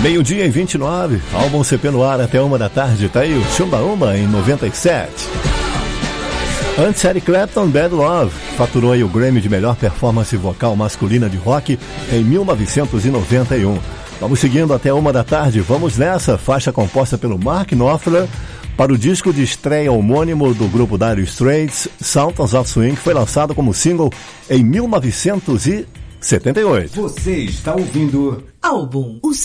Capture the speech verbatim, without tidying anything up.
Meio-dia e vinte e nove, álbum C P no ar até uma da tarde, tá aí o Chumba Uma em noventa e sete. Antes, Eric Clapton, Bad Love, faturou aí o Grammy de melhor performance vocal masculina de rock em mil novecentos e noventa e um. Vamos seguindo até uma da tarde, vamos nessa, faixa composta pelo Mark Knopfler para o disco de estreia homônimo do grupo Dire Straits, Sultans of Swing, que foi lançado como single em mil novecentos e setenta e oito. Você está ouvindo Álbum